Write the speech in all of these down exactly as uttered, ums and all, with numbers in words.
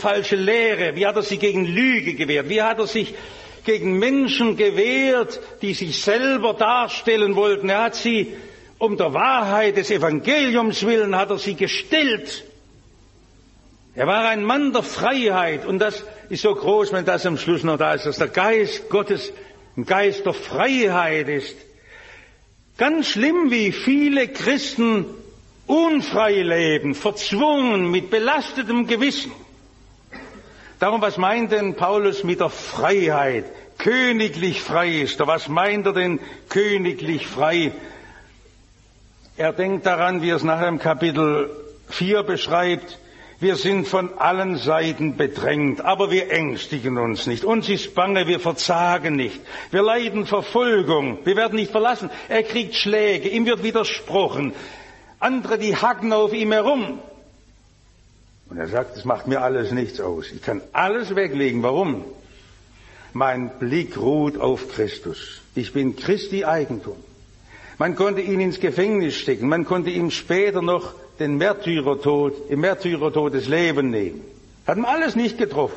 falsche Lehre? Wie hat er sich gegen Lüge gewehrt? Wie hat er sich gegen Menschen gewehrt, die sich selber darstellen wollten? Er hat sie um der Wahrheit des Evangeliums willen, hat er sie gestellt. Er war ein Mann der Freiheit, und das ist so groß, wenn das am Schluss noch da ist, dass der Geist Gottes ein Geist der Freiheit ist. Ganz schlimm, wie viele Christen unfrei leben, verzwungen, mit belastetem Gewissen. Darum, was meint denn Paulus mit der Freiheit? Königlich frei ist er. Was meint er denn königlich frei? Er denkt daran, wie er es nachher im Kapitel vier beschreibt. Wir sind von allen Seiten bedrängt, aber wir ängstigen uns nicht. Uns ist bange, wir verzagen nicht. Wir leiden Verfolgung, wir werden nicht verlassen. Er kriegt Schläge, ihm wird widersprochen. Andere, die hacken auf ihm herum. Und er sagt, das macht mir alles nichts aus. Ich kann alles weglegen. Warum? Mein Blick ruht auf Christus. Ich bin Christi Eigentum. Man konnte ihn ins Gefängnis stecken. Man konnte ihm später noch den Märtyrertod, im Märtyrertod das Leben nehmen. Hat ihm alles nicht getroffen.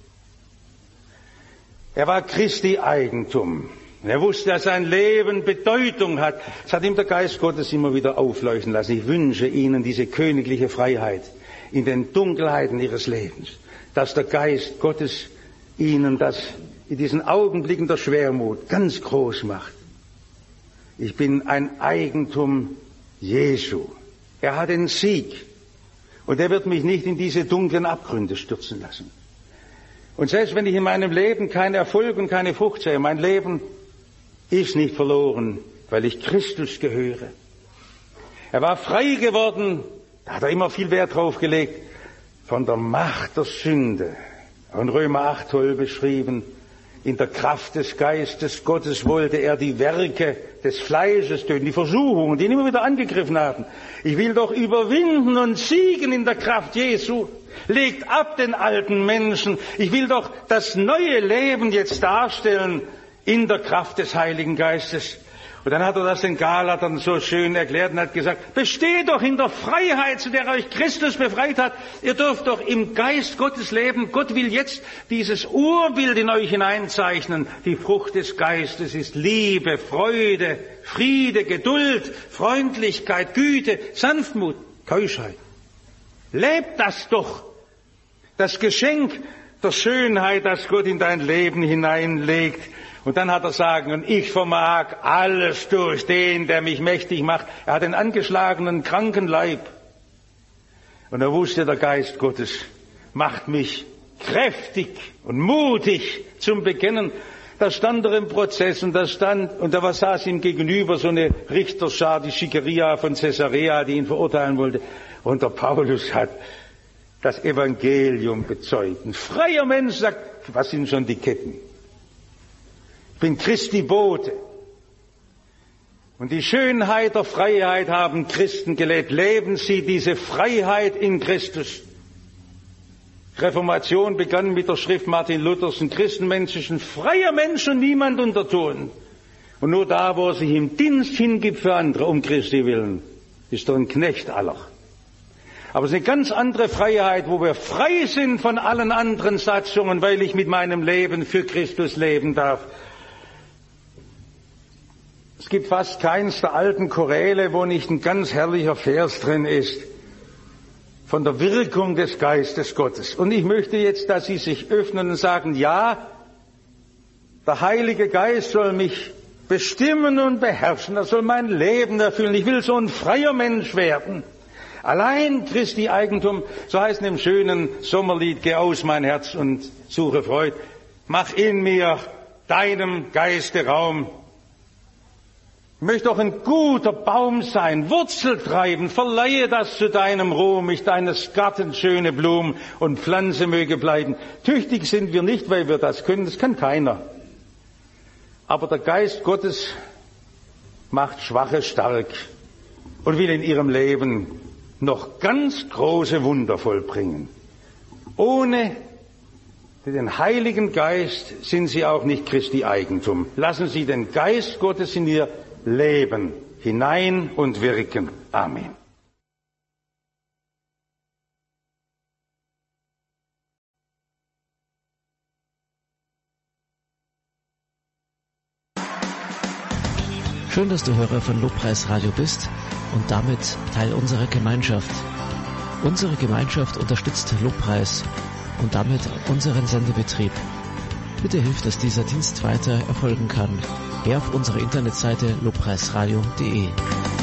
Er war Christi Eigentum. Er wusste, dass sein Leben Bedeutung hat. Das hat ihm der Geist Gottes immer wieder aufleuchten lassen. Ich wünsche Ihnen diese königliche Freiheit in den Dunkelheiten Ihres Lebens, dass der Geist Gottes Ihnen das in diesen Augenblicken der Schwermut ganz groß macht. Ich bin ein Eigentum Jesu. Er hat den Sieg. Und er wird mich nicht in diese dunklen Abgründe stürzen lassen. Und selbst wenn ich in meinem Leben keinen Erfolg und keine Frucht sehe, mein Leben ist nicht verloren, weil ich Christus gehöre. Er war frei geworden, da hat er immer viel Wert drauf gelegt, von der Macht der Sünde. In Römer acht toll beschrieben, in der Kraft des Geistes Gottes wollte er die Werke des Fleisches töten, die Versuchungen, die ihn immer wieder angegriffen haben. Ich will doch überwinden und siegen in der Kraft Jesu. Legt ab den alten Menschen. Ich will doch das neue Leben jetzt darstellen in der Kraft des Heiligen Geistes. Und dann hat er das den Galatern so schön erklärt und hat gesagt, besteht doch in der Freiheit, zu der euch Christus befreit hat. Ihr dürft doch im Geist Gottes leben. Gott will jetzt dieses Urbild in euch hineinzeichnen. Die Frucht des Geistes ist Liebe, Freude, Friede, Geduld, Freundlichkeit, Güte, Sanftmut, Keuschheit. Lebt das doch. Das Geschenk der Schönheit, das Gott in dein Leben hineinlegt. Und dann hat er sagen, und ich vermag alles durch den, der mich mächtig macht. Er hat einen angeschlagenen, kranken Leib. Und er wusste, der Geist Gottes macht mich kräftig und mutig zum Bekennen. Da stand er im Prozess und da stand, und da war, saß ihm gegenüber so eine Richterschar, die Schikaria von Caesarea, die ihn verurteilen wollte. Und der Paulus hat das Evangelium bezeugt. Ein freier Mensch sagt, was sind schon die Ketten? Ich bin Christi Bote. Und die Schönheit der Freiheit haben Christen gelebt. Leben Sie diese Freiheit in Christus. Reformation begann mit der Schrift Martin Luthers. Ein Christenmensch ist ein freier Mensch und niemand untertun. Und nur da, wo er sich im Dienst hingibt für andere, um Christi willen, ist er ein Knecht aller. Aber es ist eine ganz andere Freiheit, wo wir frei sind von allen anderen Satzungen, weil ich mit meinem Leben für Christus leben darf. Es gibt fast keins der alten Choräle, wo nicht ein ganz herrlicher Vers drin ist, von der Wirkung des Geistes Gottes. Und ich möchte jetzt, dass Sie sich öffnen und sagen, ja, der Heilige Geist soll mich bestimmen und beherrschen, er soll mein Leben erfüllen. Ich will so ein freier Mensch werden. Allein Christi Eigentum, so heißt es im schönen Sommerlied, geh aus mein Herz und suche Freud. Mach in mir deinem Geiste Raum. Ich möchte doch ein guter Baum sein, Wurzel treiben, verleihe das zu deinem Ruhm, ich deines Gartens schöne Blumen und Pflanze möge bleiben. Tüchtig sind wir nicht, weil wir das können, das kann keiner. Aber der Geist Gottes macht Schwache stark und will in ihrem Leben noch ganz große Wunder vollbringen. Ohne den Heiligen Geist sind sie auch nicht Christi Eigentum. Lassen Sie den Geist Gottes in ihr leben, hinein und wirken. Amen. Schön, dass du Hörer von Lobpreis Radio bist und damit Teil unserer Gemeinschaft. Unsere Gemeinschaft unterstützt Lobpreis und damit unseren Sendebetrieb. Bitte hilf, dass dieser Dienst weiter erfolgen kann. Geh auf unsere Internetseite lobpreisradio punkt de.